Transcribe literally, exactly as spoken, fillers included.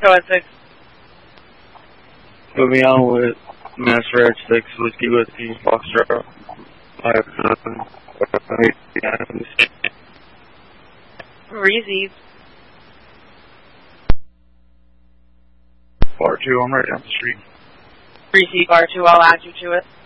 Go ahead, six. Put me on with Master Edge six, Whiskey Whiskey, Foxtrot. five nine. Received. Bar two, I'm right down the street. Receive R two, I'll add you to it.